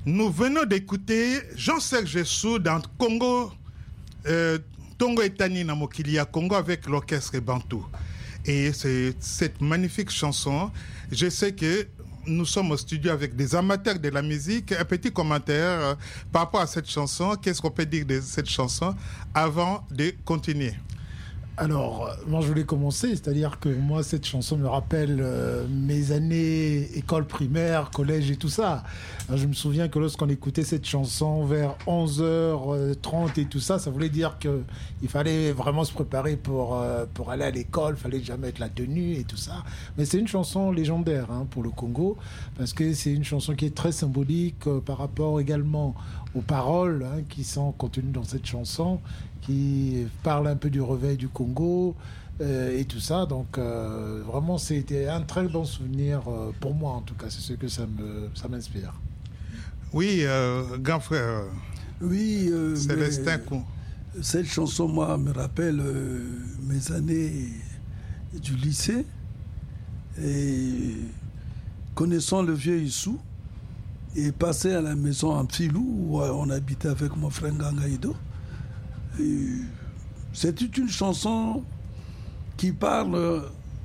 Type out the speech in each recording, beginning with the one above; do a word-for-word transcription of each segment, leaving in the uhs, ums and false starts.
Nous venons d'écouter Jean-Serge Sou dans Congo, euh, Tongo Etani Namokilia Congo avec l'orchestre Bantou. Et c'est cette magnifique chanson, je sais que nous sommes au studio avec des amateurs de la musique. Un petit commentaire euh, par rapport à cette chanson. Qu'est-ce qu'on peut dire de cette chanson avant de continuer? Alors, moi je voulais commencer, c'est-à-dire que moi cette chanson me rappelle euh, mes années école primaire, collège et tout ça. Alors, je me souviens que lorsqu'on écoutait cette chanson vers onze heures trente et tout ça, ça voulait dire qu'il fallait vraiment se préparer pour, euh, pour aller à l'école, il fallait déjà mettre la tenue et tout ça. Mais c'est une chanson légendaire hein, pour le Congo, parce que c'est une chanson qui est très symbolique euh, par rapport également aux paroles hein, qui sont contenues dans cette chanson, qui parle un peu du réveil du Congo euh, et tout ça. Donc euh, vraiment c'était un très bon souvenir euh, pour moi en tout cas, c'est ce que ça me ça m'inspire. Oui, euh, grand frère. Oui, euh, Célestin. Cette chanson moi me rappelle euh, mes années du lycée et connaissant le vieux Issou et passé à la maison en Filou où on habitait avec mon frère Gangaïdo. C'était une chanson qui parle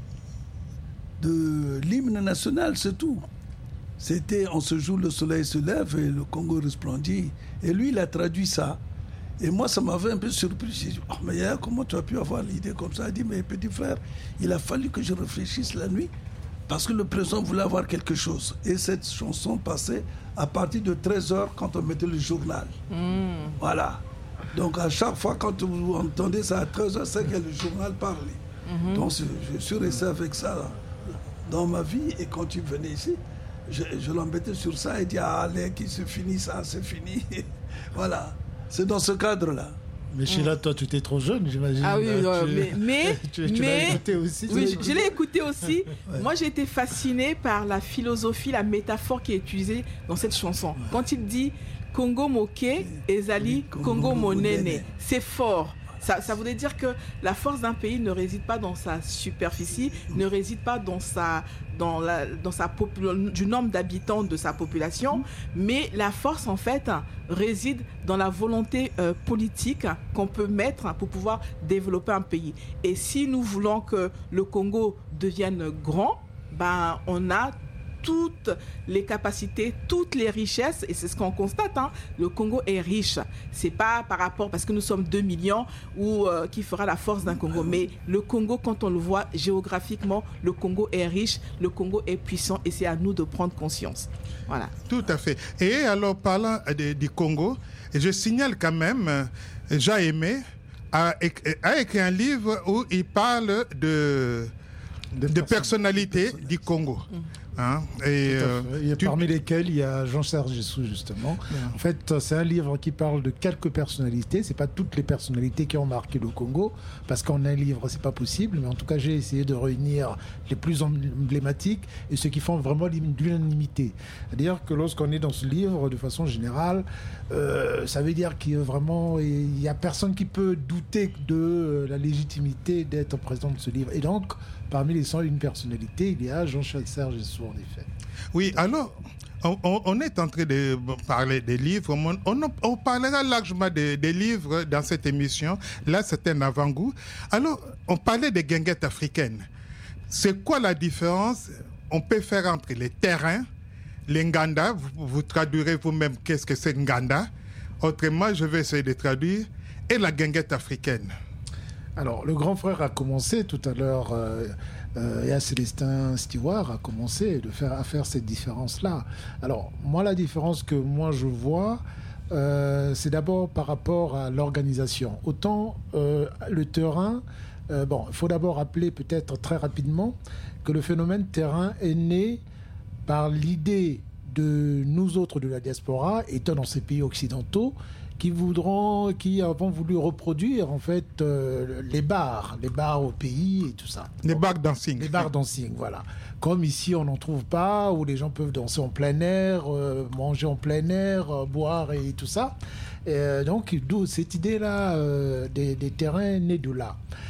de l'hymne national, c'est tout. C'était on se joue, le soleil se lève et le Congo resplendit. Et lui, il a traduit ça. Et moi, ça m'avait un peu surpris. J'ai dit, oh, mais comment tu as pu avoir l'idée comme ça? Il dit, mais petit frère, il a fallu que je réfléchisse la nuit parce que le président voulait avoir quelque chose. Et cette chanson passait à partir de treize heures quand on mettait le journal. Mmh. Voilà. Donc à chaque fois quand vous entendez ça à treize heures, c'est que le journal parlait. Mm-hmm. Donc je suis resté avec ça dans ma vie et quand il venait ici, je, je l'embêtais sur ça et dit ah, allez, qu'il se finit ça, c'est fini. Voilà, c'est dans ce cadre-là. Mais Sheila, toi, tu étais trop jeune, j'imagine. Ah oui, non, tu, mais, mais, tu, tu mais l'as écouté aussi. Oui, je, je l'ai écouté aussi. Ouais. Moi, j'ai été fascinée par la philosophie, la métaphore qui est utilisée dans cette chanson. Ouais. Quand il dit Congo Moké, Ezali, Congo Monene, c'est fort. Ça, ça voulait dire que la force d'un pays ne réside pas dans sa superficie, ne réside pas dans sa, dans la, dans sa popul- du nombre d'habitants de sa population, mais la force en fait réside dans la volonté euh, politique qu'on peut mettre pour pouvoir développer un pays. Et si nous voulons que le Congo devienne grand, ben on a toutes les capacités, toutes les richesses, et c'est ce qu'on constate, hein, le Congo est riche. C'est pas par rapport, parce que nous sommes deux millions, ou euh, qui fera la force d'un Congo, mais le Congo, quand on le voit géographiquement, le Congo est riche, le Congo est puissant, et c'est à nous de prendre conscience. Voilà. Tout à fait. Et alors, parlant de, du Congo, je signale quand même, Jean Aimé a, a écrit un livre où il parle de, de, de personnalités du Congo. Mmh. Hein, et euh, et tu... Parmi lesquels il y a Jean-Serge Sou justement. Yeah. En fait, c'est un livre qui parle de quelques personnalités. C'est pas toutes les personnalités qui ont marqué le Congo, parce qu'en un livre c'est pas possible. Mais en tout cas, j'ai essayé de réunir les plus emblématiques et ceux qui font vraiment l'unanimité. C'est-à-dire que lorsqu'on est dans ce livre, de façon générale, euh, ça veut dire qu'il y a vraiment, il y a personne qui peut douter de la légitimité d'être présent de ce livre. Et donc, parmi les cent une personnalités, il y a Jean-Serge Sou, en effet. Oui, alors, on, on est en train de parler des livres. On, on, on parlera largement des, des livres dans cette émission. Là, c'est un avant-goût. Alors, on parlait des guinguettes africaines. C'est quoi la différence on peut faire entre les terrains, les nganda, vous, vous traduirez vous-même qu'est-ce que c'est nganda. Autrement, je vais essayer de traduire, et la guinguette africaine. Alors, le grand frère a commencé tout à l'heure, euh, euh, et à Célestin Stewart a commencé de faire, à faire cette différence-là. Alors, moi, la différence que moi je vois, euh, c'est d'abord par rapport à l'organisation. Autant euh, le terrain, euh, bon, il faut d'abord rappeler peut-être très rapidement que le phénomène terrain est né par l'idée de nous autres de la diaspora, étant dans ces pays occidentaux, qui voudront, qui avons voulu reproduire en fait euh, les bars, les bars au pays et tout ça. Les bars dancing. Les bars dancing, voilà. Comme ici, on n'en trouve pas, où les gens peuvent danser en plein air, euh, manger en plein air, euh, boire et tout ça. Et, euh, donc, d'où cette idée-là euh, des, des terrains nés de là.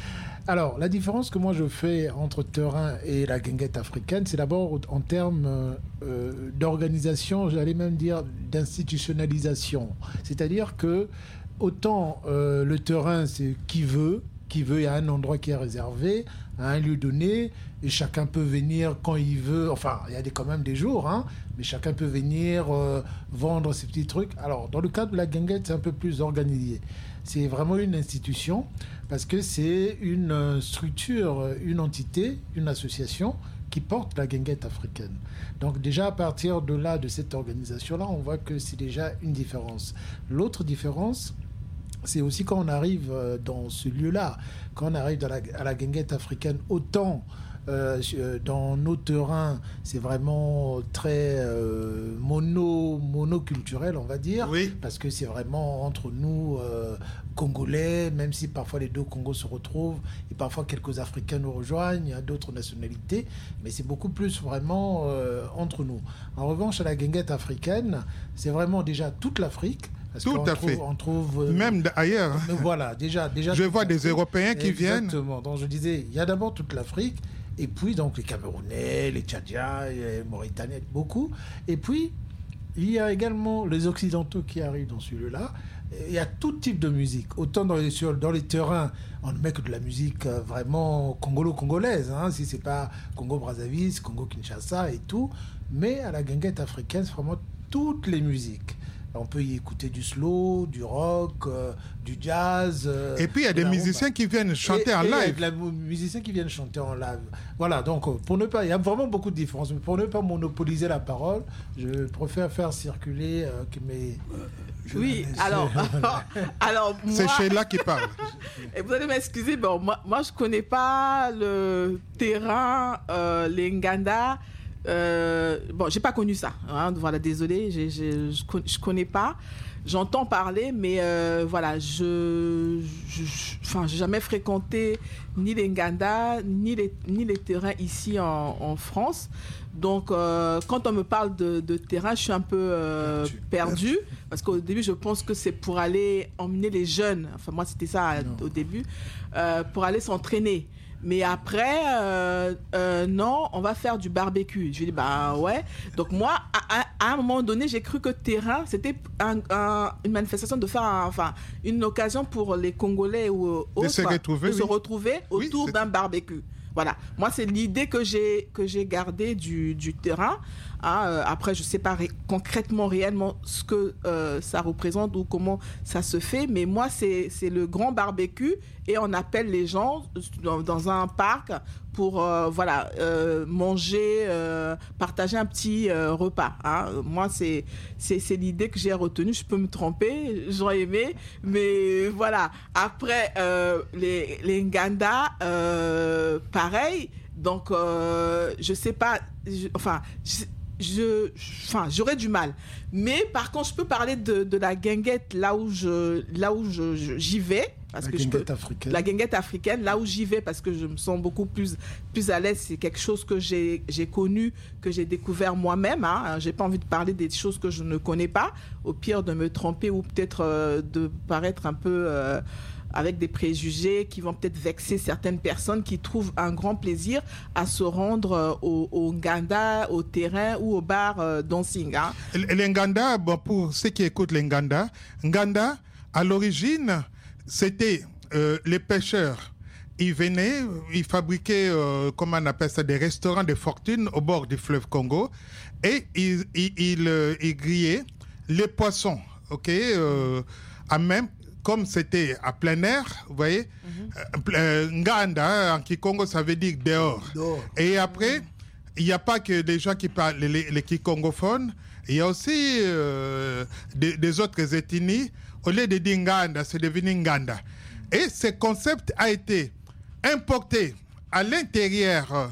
Alors, la différence que moi je fais entre terrain et la guinguette africaine, c'est d'abord en termes euh, d'organisation, j'allais même dire d'institutionnalisation. C'est-à-dire que autant euh, le terrain, c'est qui veut, qui veut, il y a un endroit qui est réservé, à un lieu donné, et chacun peut venir quand il veut. Enfin, il y a des, quand même des jours, hein, mais chacun peut venir euh, vendre ses petits trucs. Alors, dans le cadre de la guinguette, c'est un peu plus organisé. C'est vraiment une institution, parce que c'est une structure, une entité, une association qui porte la guinguette africaine. Donc déjà, à partir de là, de cette organisation-là, on voit que c'est déjà une différence. L'autre différence, c'est aussi quand on arrive dans ce lieu-là, quand on arrive à la, à la guinguette africaine, autant euh, dans nos terrains, c'est vraiment très euh, mono, monoculturel, on va dire, oui. Parce que c'est vraiment entre nous, euh, Congolais, même si parfois les deux Congos se retrouvent, et parfois quelques Africains nous rejoignent, il y a d'autres nationalités, mais c'est beaucoup plus vraiment euh, entre nous. En revanche, à la guinguette africaine, c'est vraiment déjà toute l'Afrique. Parce Tout à trouve, fait. on trouve, euh, Même ailleurs. euh, voilà, déjà, déjà. Je vois des Européens qui Exactement. viennent. Exactement. Donc je disais, il y a d'abord toute l'Afrique, et puis donc les Camerounais, les Tchadiens, les Mauritaniens, beaucoup. Et puis il y a également les Occidentaux qui arrivent dans ce lieu-là. Il y a tout type de musique. Autant dans les, sur, dans les terrains, on ne met que de la musique euh, vraiment congolo-congolaise. Hein, si c'est pas Congo-Brazzaville, Congo-Kinshasa et tout. Mais à la guinguette africaine, c'est vraiment toutes les musiques. On peut y écouter du slow, du rock, euh, du jazz. Euh, et puis il y a des musiciens qui viennent chanter et, en et live. Il y a des musiciens qui viennent chanter en live. Voilà, donc pour ne pas, il y a vraiment beaucoup de différences. Mais pour ne pas monopoliser la parole, je préfère faire circuler euh, que mes. Oui, alors, alors moi, c'est Sheila qui parle. Et vous allez m'excuser, bon, moi, moi je connais pas le terrain, euh, les Nganda. Euh, bon, j'ai pas connu ça. Hein, voilà, désolé, j'ai, j'ai, je, je connais pas. J'entends parler, mais euh, voilà, je, je, enfin, j'ai jamais fréquenté ni les Nganda, ni les, ni les terrains ici en, en France. Donc, euh, quand on me parle de, de terrain, je suis un peu euh, perdue, parce qu'au début, je pense que c'est pour aller emmener les jeunes. Enfin, moi, c'était ça non. au début, euh, pour aller s'entraîner. Mais après, euh, euh, non, on va faire du barbecue. Je lui dis, bah ouais. Donc moi, à, à, à un moment donné, j'ai cru que terrain, c'était un, un, une manifestation de faire, un, enfin, une occasion pour les Congolais ou autres de se retrouver, de oui. se retrouver autour oui, d'un barbecue. Voilà. Moi, c'est l'idée que j'ai que j'ai gardée du, du terrain. Hein, euh, après, je ne sais pas ré- concrètement, réellement, ce que euh, ça représente ou comment ça se fait. Mais moi, c'est, c'est le grand barbecue et on appelle les gens dans, dans un parc pour euh, voilà, euh, manger, euh, partager un petit euh, repas. Hein. Moi, c'est, c'est, c'est l'idée que j'ai retenue. Je peux me tromper, j'aurais aimé. Mais voilà. Après, euh, les, les Nganda, euh, pareil. Donc, euh, je ne sais pas... Je, enfin... Je, Je, enfin, j'aurais du mal. Mais par contre, je peux parler de, de la guinguette là où, je, là où je, je, j'y vais. Parce la que guinguette je peux, africaine. La guinguette africaine, là où j'y vais, parce que je me sens beaucoup plus, plus à l'aise. C'est quelque chose que j'ai, j'ai connu, que j'ai découvert moi-même. Hein. Je n'ai pas envie de parler des choses que je ne connais pas. Au pire, de me tromper ou peut-être euh, de paraître un peu... Euh, avec des préjugés qui vont peut-être vexer certaines personnes qui trouvent un grand plaisir à se rendre au, au Nganda, au terrain ou au bar euh, dancing. Hein. Les Nganda, bon, pour ceux qui écoutent les Nganda, Nganda, à l'origine, c'était euh, les pêcheurs. Ils venaient, ils fabriquaient, euh, comment on appelle ça, des restaurants de fortune au bord du fleuve Congo et ils, ils, ils, euh, ils grillaient les poissons, ok, euh, à même. Comme c'était à plein air, vous voyez, mm-hmm. euh, Nganda, en Kikongo, ça veut dire dehors. dehors. Et après, il n'y a pas que des gens qui parlent les, les kikongophones, il y a aussi euh, des, des autres ethnies. Au lieu de dire Nganda, c'est devenu Nganda. Et ce concept a été importé à l'intérieur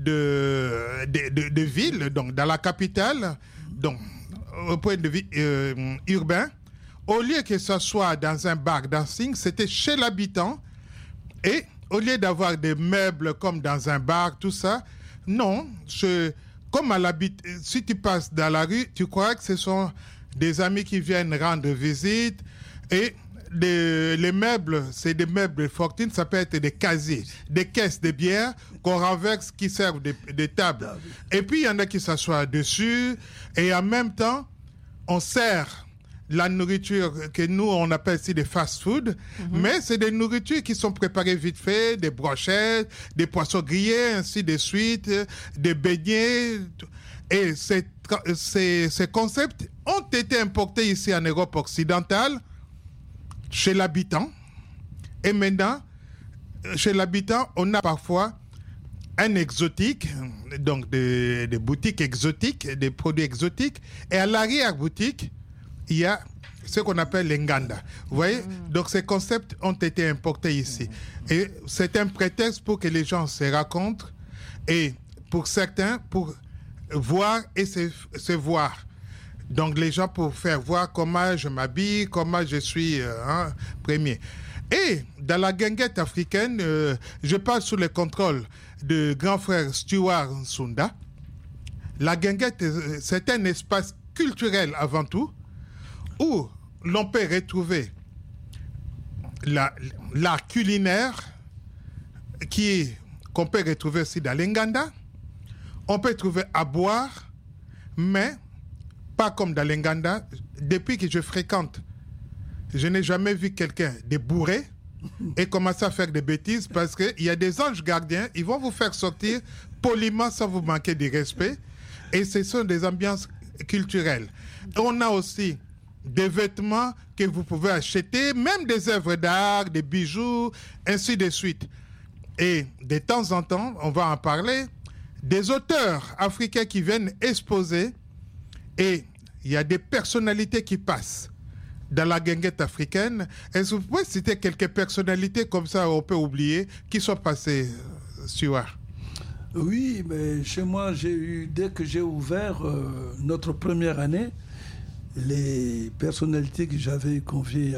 de, de, de, de villes, donc dans la capitale, donc au point de vue euh, urbain. Au lieu que ce soit dans un bar dancing, c'était chez l'habitant. Et au lieu d'avoir des meubles comme dans un bar, tout ça, non. Je, comme à l'habit, si tu passes dans la rue, tu crois que ce sont des amis qui viennent rendre visite. Et des, les meubles, c'est des meubles de fortune, ça peut être des casiers, des caisses de bière qu'on renverse qui servent de, de table. Et puis, il y en a qui s'assoient dessus. Et en même temps, on sert la nourriture que nous, on appelle ici des fast-food. Mm-hmm. Mais c'est des nourritures qui sont préparées vite fait, des brochettes, des poissons grillés, ainsi de suite, des beignets. Et ces, ces, ces concepts ont été importés ici en Europe occidentale, chez l'habitant. Et maintenant, chez l'habitant, on a parfois un exotique, donc des, des boutiques exotiques, des produits exotiques. Et à l'arrière-boutique, il y a ce qu'on appelle les nganda. Vous voyez? Mmh. Donc ces concepts ont été importés ici. Mmh. Et c'est un prétexte pour que les gens se rencontrent et pour certains, pour voir et se, se voir. Donc les gens pour faire voir comment je m'habille, comment je suis euh, hein, premier. Et dans la guinguette africaine, euh, je parle sous le contrôle de grand frère Stuart Nsunda. La guinguette, c'est un espace culturel avant tout, où l'on peut retrouver la, l'art culinaire qui, qu'on peut retrouver aussi dans l'Inganda. On peut trouver à boire, mais pas comme dans l'Inganda. Depuis que je fréquente, je n'ai jamais vu quelqu'un débourré et commencer à faire des bêtises parce qu'il y a des anges gardiens, ils vont vous faire sortir poliment sans vous manquer de respect. Et ce sont des ambiances culturelles. On a aussi des vêtements que vous pouvez acheter, même des œuvres d'art, des bijoux, ainsi de suite. Et de temps en temps, on va en parler, des auteurs africains qui viennent exposer et il y a des personnalités qui passent dans la guinguette africaine. Est-ce que vous pouvez citer quelques personnalités comme ça, on peut oublier, qui sont passées, Stuart? Oui, mais chez moi, j'ai eu, dès que j'ai ouvert euh, notre première année, les personnalités que j'avais conviées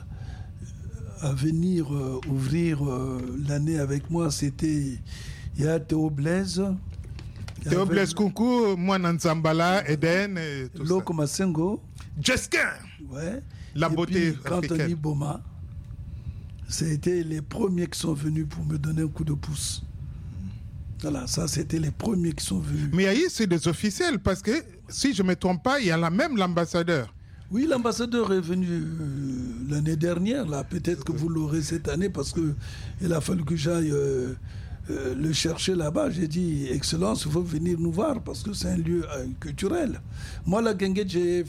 à, à venir euh, ouvrir euh, l'année avec moi, c'était, il y a Théo Blaise. Théo Blaise Kunku, Mwana Nzambala, Eden, et tout Loko ça. Masengo. Jeskin. Ouais. La et beauté puis, africaine. Anthony Boma. C'était les premiers qui sont venus pour me donner un coup de pouce. Voilà, ça c'était les premiers qui sont venus. Mais il y a ici des officiels, parce que si je ne me trompe pas, il y a la même l'ambassadeur. Oui, l'ambassadeur est venu euh, l'année dernière, là. Peut-être que vous l'aurez cette année, parce qu'il a fallu que j'aille euh, euh, le chercher là-bas. J'ai dit, Excellence, il faut venir nous voir, parce que c'est un lieu euh, culturel. Moi, la guinguette, j'ai,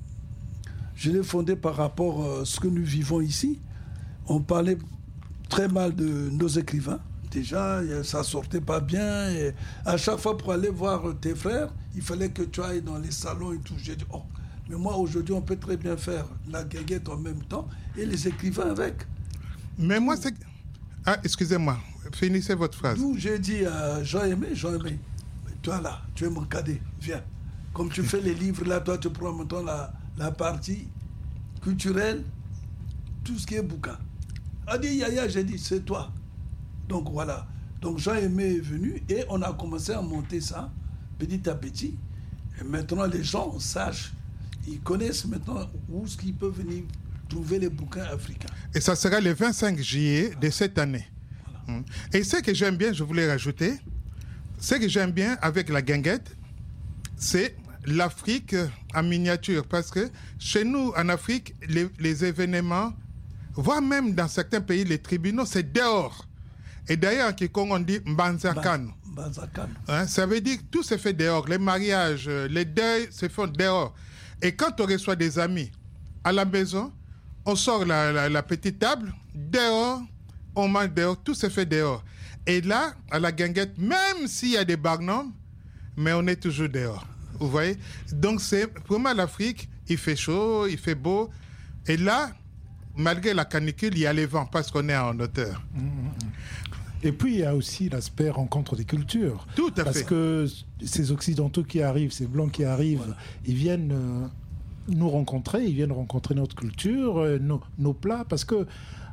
je l'ai fondée par rapport à ce que nous vivons ici. On parlait très mal de nos écrivains. Déjà, ça sortait pas bien. Et à chaque fois, pour aller voir tes frères, il fallait que tu ailles dans les salons et tout. J'ai dit, oh, mais moi, aujourd'hui, on peut très bien faire la guinguette en même temps et les écrivains avec. Mais moi, c'est... Ah, excusez-moi. Finissez votre phrase. D'où j'ai dit à Jean-Aimé, Jean-Aimé, toi là, tu es mon cadet, viens. Comme tu fais les livres, là, toi, tu prends maintenant la, la partie culturelle, tout ce qui est bouquin. A dit, Yaya, j'ai dit, c'est toi. Donc voilà. Donc Jean-Aimé est venu et on a commencé à monter ça petit à petit. Et maintenant, les gens sachent, ils connaissent maintenant où est-ce qu'ils peuvent venir trouver les bouquins africains. Et ça sera le vingt-cinq juillet de cette année. Voilà. Et ce que j'aime bien, je voulais rajouter, ce que j'aime bien avec la guinguette, c'est l'Afrique en miniature. Parce que chez nous, en Afrique, les, les événements, voire même dans certains pays, les tribunaux, c'est dehors. Et d'ailleurs, en Kikongo, on dit Mbanzakan. Mbanzakan. Hein, ça veut dire que tout se fait dehors. Les mariages, les deuils se font dehors. Et quand on reçoit des amis à la maison, on sort la, la, la petite table, dehors, on mange dehors, tout se fait dehors. Et là, à la guinguette, même s'il y a des barnums, mais on est toujours dehors. Vous voyez? Donc, c'est vraiment l'Afrique, il fait chaud, il fait beau. Et là, malgré la canicule, il y a les vents parce qu'on est en hauteur. Et puis, il y a aussi l'aspect rencontre des cultures. Tout à Parce fait. que ces Occidentaux qui arrivent, ces Blancs qui arrivent, voilà. Ils viennent euh, nous rencontrer, ils viennent rencontrer notre culture, euh, nos, nos plats. Parce que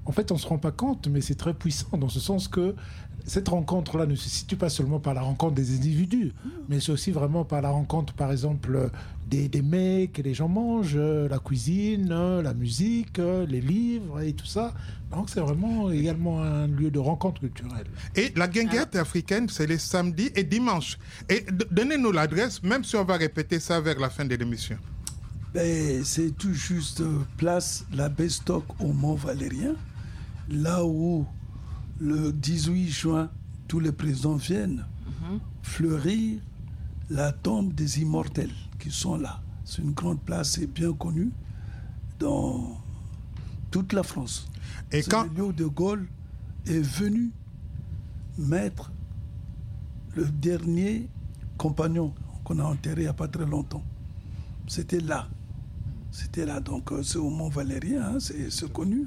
en fait, on ne se rend pas compte, mais c'est très puissant dans ce sens que cette rencontre-là ne se situe pas seulement par la rencontre des individus, mais c'est aussi vraiment par la rencontre, par exemple, des, des mets que les gens mangent, la cuisine, la musique, les livres et tout ça. Donc c'est vraiment également un lieu de rencontre culturelle. Et la guinguette ah. africaine, c'est les samedis et dimanches. Et donnez-nous l'adresse, même si on va répéter ça vers la fin de l'émission. Ben, c'est tout juste place la Bestock au Mont-Valérien, là où le dix-huit juin, tous les présidents viennent mm-hmm. fleurir la tombe des immortels qui sont là. C'est une grande place, c'est bien connu dans toute la France. Et c'est quand le lieu où De Gaulle est venu mettre le dernier compagnon qu'on a enterré il n'y a pas très longtemps. C'était là. C'était là. Donc c'est au Mont-Valérien, hein, c'est, c'est connu.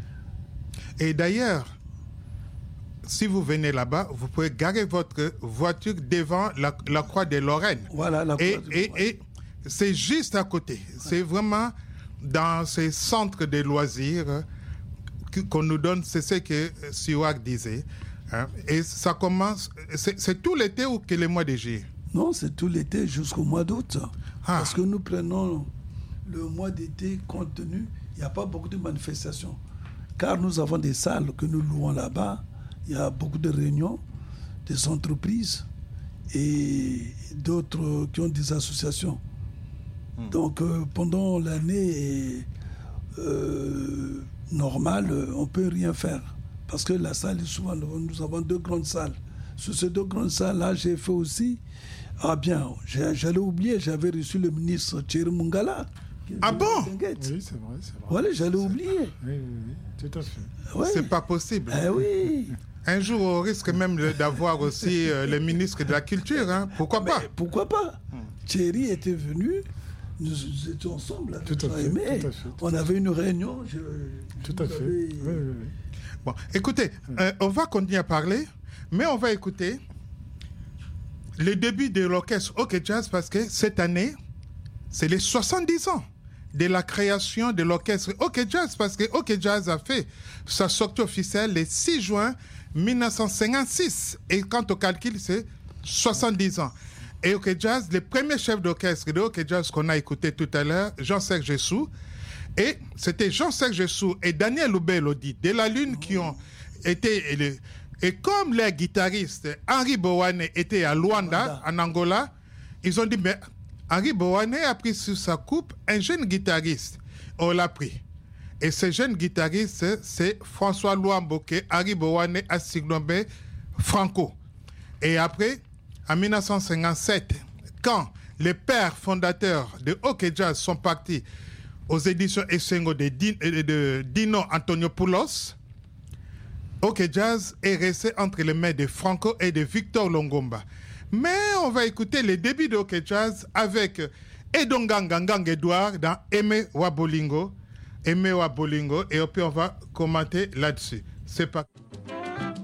Et d'ailleurs, si vous venez là-bas, vous pouvez garer votre voiture devant la, la Croix de Lorraine. Voilà, la et, Croix de et, et c'est juste à côté. Ouais. C'est vraiment dans ces centres de loisirs que, qu'on nous donne, c'est ce que Siwak disait. Hein. Et ça commence, c'est, c'est tout l'été ou que le mois de juillet? Non, c'est tout l'été jusqu'au mois d'août. Ah. Parce que nous prenons le mois d'été compte tenu, il n'y a pas beaucoup de manifestations. Car nous avons des salles que nous louons là-bas. Il y a beaucoup de réunions, des entreprises et d'autres qui ont des associations. Mmh. Donc euh, pendant l'année euh, normale, on ne peut rien faire. Parce que la salle est souvent, nous avons deux grandes salles. Sur ces deux grandes salles-là, j'ai fait aussi, ah bien, j'allais oublier, j'avais reçu le ministre Thierry Mungala. Ah bon? Oui, c'est vrai, c'est vrai. Voilà, j'allais c'est... oublier. Oui, oui, oui, tout à fait. Ouais. C'est pas possible. Eh oui. Un jour, on risque même d'avoir aussi euh, le ministre de la Culture. Hein. Pourquoi pas? Mais pourquoi pas? hmm. Thierry était venu, nous étions ensemble. Là, tout, à fait, aimé. tout à fait. On avait une réunion. Je, tout à fait. Avais... Oui, oui, oui. Bon, écoutez, euh, on va continuer à parler, mais on va écouter le début de l'orchestre OK Jazz parce que cette année, c'est les soixante-dix ans de la création de l'orchestre OK Jazz parce que OK Jazz a fait sa sortie officielle le six juin mille neuf cent cinquante-six et quand on calcule c'est soixante-dix ans. Et OK Jazz, le premier chef d'orchestre de OK Jazz qu'on a écouté tout à l'heure, Jean-Serge Sou, et c'était Jean-Serge Sou et Daniel Loubet-Lodi de la Lune qui ont été élus. Et comme les guitaristes, Henri Bowane était à Luanda, en Angola, ils ont dit mais Henri Bowane a pris sur sa coupe un jeune guitariste. On l'a pris. Et ce jeune guitariste, c'est François Luambo, que Henri Bowane a surnommé Franco. Et après, en mille neuf cent cinquante-sept, quand les pères fondateurs de OK Jazz sont partis aux éditions Essengo de, de Dino Antoniopoulos, OK Jazz est resté entre les mains de Franco et de Victor Longomba. Mais on va écouter les débuts de OK Jazz avec Edonganga Ngang Edouard dans Aimé Wabolingo. Aimé Wabolingo. Et puis on va commenter là-dessus. C'est parti.